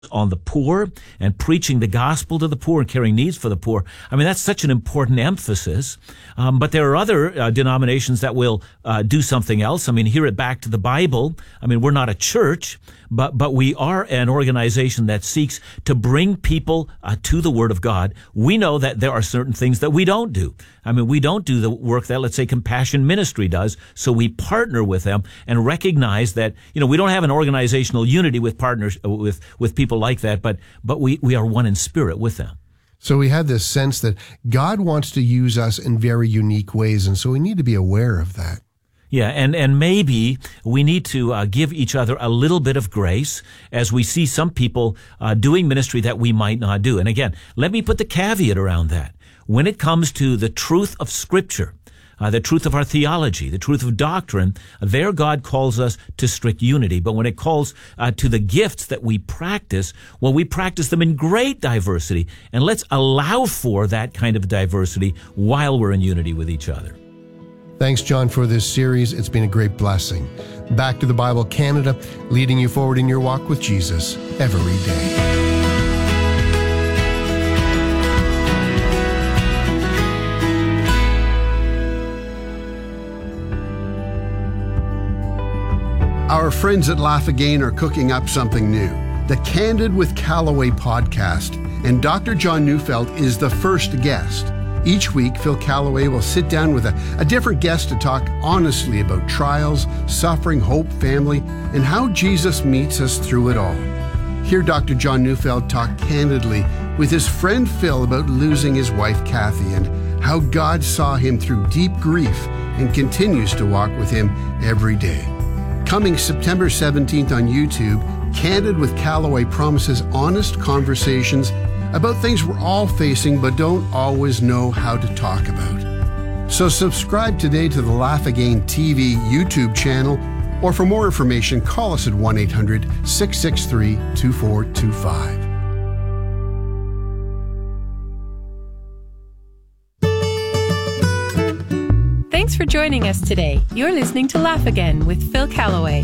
on the poor and preaching the gospel to the poor and carrying needs for the poor. I mean, that's such an important emphasis. But there are other denominations that will do something else. I mean, here at Back to the Bible, I mean, we're not a church, but we are an organization that seeks to bring people to the Word of God. We know that there are certain things that we don't do. I mean, we don't do the work that, let's say, Compassion Ministry does. So we partner with them and recognize that, we don't have an organizational unity with partners, with people like that, but we are one in spirit with them. So we have this sense that God wants to use us in very unique ways, and so we need to be aware of that. Yeah, and maybe we need to give each other a little bit of grace as we see some people doing ministry that we might not do. And again, let me put the caveat around that. When it comes to the truth of Scripture, the truth of our theology, the truth of doctrine, there God calls us to strict unity. But when it calls to the gifts that we practice, well, we practice them in great diversity. And let's allow for that kind of diversity while we're in unity with each other. Thanks, John, for this series. It's been a great blessing. Back to the Bible Canada, leading you forward in your walk with Jesus every day. Our friends at Laugh Again are cooking up something new, the Candid with Callaway podcast, and Dr. John Neufeld is the first guest. Each week, Phil Callaway will sit down with a different guest to talk honestly about trials, suffering, hope, family, and how Jesus meets us through it all. Hear Dr. John Neufeld talk candidly with his friend Phil about losing his wife Kathy and how God saw him through deep grief and continues to walk with him every day. Coming September 17th on YouTube, Candid with Callaway promises honest conversations about things we're all facing but don't always know how to talk about. So subscribe today to the Laugh Again TV YouTube channel, or for more information, call us at 1-800-663-2425. Thanks for joining us today. You're listening to Laugh Again with Phil Callaway.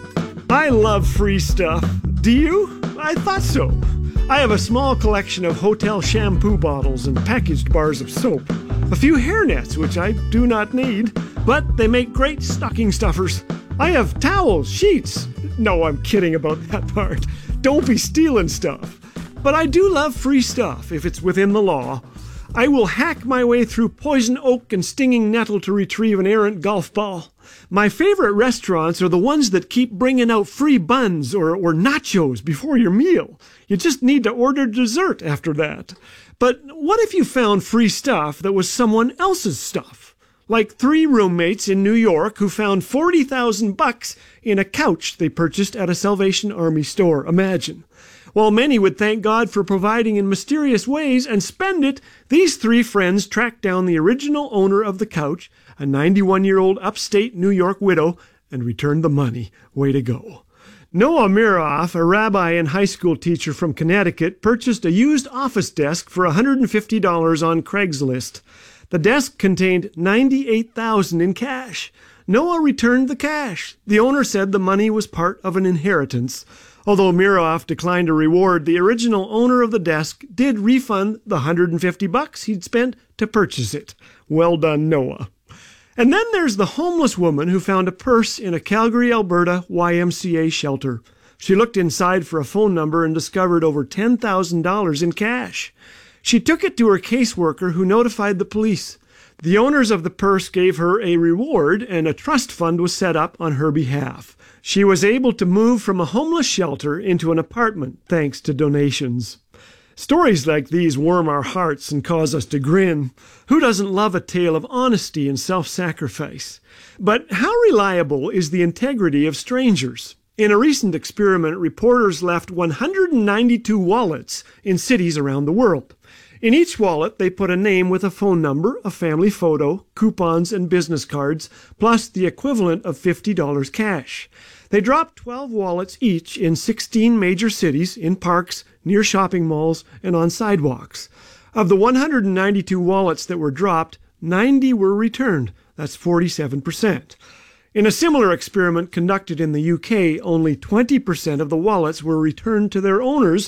I love free stuff. Do you? I thought so. I have a small collection of hotel shampoo bottles and packaged bars of soap. A few hairnets, which I do not need, but they make great stocking stuffers. I have towels, sheets. No, I'm kidding about that part. Don't be stealing stuff. But I do love free stuff if it's within the law. I will hack my way through poison oak and stinging nettle to retrieve an errant golf ball. My favorite restaurants are the ones that keep bringing out free buns or nachos before your meal. You just need to order dessert after that. But what if you found free stuff that was someone else's stuff? Like 3 roommates in New York who found $40,000 in a couch they purchased at a Salvation Army store. Imagine. While many would thank God for providing in mysterious ways and spend it, these 3 friends tracked down the original owner of the couch, a 91-year-old upstate New York widow, and returned the money. Way to go. Noah Miroff, a rabbi and high school teacher from Connecticut, purchased a used office desk for $150 on Craigslist. The desk contained $98,000 in cash. Noah returned the cash. The owner said the money was part of an inheritance. Although Miroff declined a reward, the original owner of the desk did refund the $150 he'd spent to purchase it. Well done, Noah. And then there's the homeless woman who found a purse in a Calgary, Alberta YMCA shelter. She looked inside for a phone number and discovered over $10,000 in cash. She took it to her caseworker, who notified the police. The owners of the purse gave her a reward, and a trust fund was set up on her behalf. She was able to move from a homeless shelter into an apartment thanks to donations. Stories like these warm our hearts and cause us to grin. Who doesn't love a tale of honesty and self-sacrifice? But how reliable is the integrity of strangers? In a recent experiment, reporters left 192 wallets in cities around the world. In each wallet, they put a name with a phone number, a family photo, coupons, and business cards, plus the equivalent of $50 cash. They dropped 12 wallets each in 16 major cities, in parks, near shopping malls, and on sidewalks. Of the 192 wallets that were dropped, 90 were returned. That's 47%. In a similar experiment conducted in the UK, only 20% of the wallets were returned to their owners